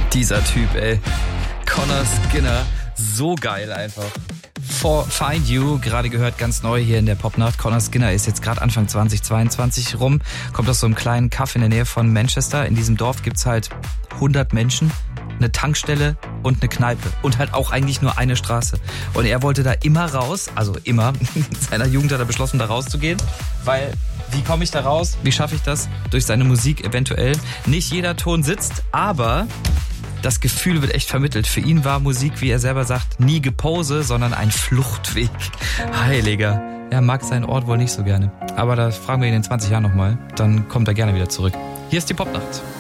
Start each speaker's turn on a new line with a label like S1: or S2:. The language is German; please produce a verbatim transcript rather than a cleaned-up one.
S1: Dieser Typ, ey. Connor Skinner, so geil einfach. For Find You, gerade gehört, ganz neu hier in der Popnacht. Connor Skinner ist jetzt gerade Anfang zweitausendzweiundzwanzig rum, kommt aus so einem kleinen Kaff in der Nähe von Manchester. In diesem Dorf gibt's halt hundert Menschen, eine Tankstelle und eine Kneipe und halt auch eigentlich nur eine Straße. Und er wollte da immer raus, also immer, in seiner Jugend hat er beschlossen, da rauszugehen, weil, wie komme ich da raus? Wie schaffe ich das? Durch seine Musik eventuell. Nicht jeder Ton sitzt, aber das Gefühl wird echt vermittelt. Für ihn war Musik, wie er selber sagt, nie Gepose, sondern ein Fluchtweg. Heiliger. Er mag seinen Ort wohl nicht so gerne. Aber da fragen wir ihn in zwanzig Jahren nochmal. Dann kommt er gerne wieder zurück. Hier ist die Popnacht.